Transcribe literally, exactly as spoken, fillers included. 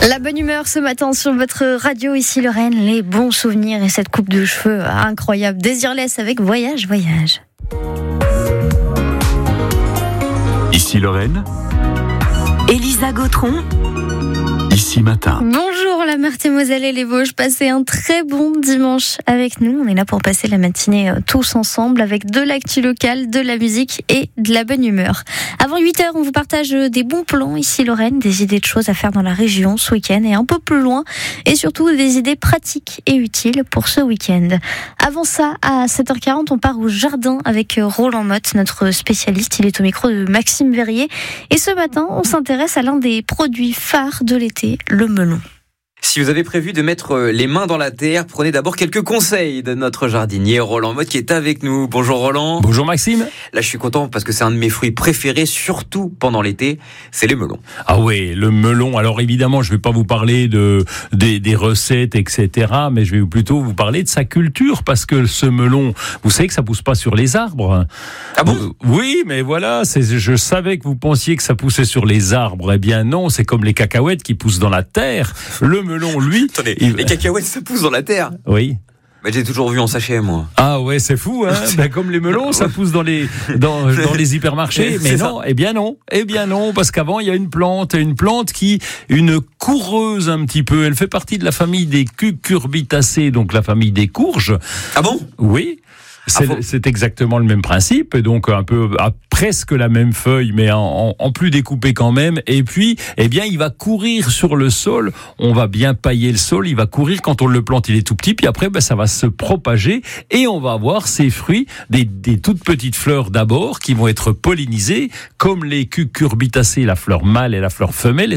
La bonne humeur ce matin sur votre radio, ici Lorraine, les bons souvenirs et cette coupe de cheveux incroyable. Désirless avec Voyage, Voyage. Ici Lorraine, Elisa Gautron, ici Matin. Bonjour la Meurthe-et-Moselle et les Vosges, passez un très bon dimanche avec nous. On est là pour passer la matinée euh, tous ensemble avec de l'actu locale, de la musique et de la bonne humeur. Avant huit heures, on vous partage des bons plans ici Lorraine, des idées de choses à faire dans la région ce week-end et un peu plus loin, et surtout des idées pratiques et utiles pour ce week-end. Avant ça, à sept heures quarante, on part au jardin avec Roland Motte, notre spécialiste. Il est au micro de Maxime Verrier. Et ce matin, on s'intéresse à l'un des produits phares de l'été, le melon. Si vous avez prévu de mettre les mains dans la terre, prenez d'abord quelques conseils de notre jardinier Roland Motte qui est avec nous. Bonjour Roland. Bonjour Maxime. Là je suis content parce que c'est un de mes fruits préférés, surtout pendant l'été, c'est les melons. Ah oui, le melon. Alors évidemment, je ne vais pas vous parler de, des, des recettes, et cetera. Mais je vais plutôt vous parler de sa culture parce que ce melon, vous savez que ça ne pousse pas sur les arbres. Ah bon ? euh, Oui, mais voilà, c'est, je savais que vous pensiez que ça poussait sur les arbres. Eh bien non, c'est comme les cacahuètes qui poussent dans la terre. Le melon, lui... Attendez, il... les cacahuètes ça pousse dans la terre ? Oui. Mais j'ai toujours vu en sachet, moi. Ah ouais, c'est fou, hein. Ben, comme les melons, ça pousse dans les dans, dans les hypermarchés. Mais non, eh bien non, eh bien non, parce qu'avant il y a une plante, une plante qui une coureuse un petit peu. Elle fait partie de la famille des cucurbitacées, donc la famille des courges. Ah bon ? Oui. C'est, ah, c'est exactement le même principe, donc un peu à presque la même feuille, mais en, en, en plus découpé quand même. Et puis, eh bien, il va courir sur le sol. On va bien pailler le sol. Il va courir quand on le plante. Il est tout petit, puis après, ben, ça va se propager et on va avoir ces fruits, des, des toutes petites fleurs d'abord, qui vont être pollinisées, comme les cucurbitacées, la fleur mâle et la fleur femelle.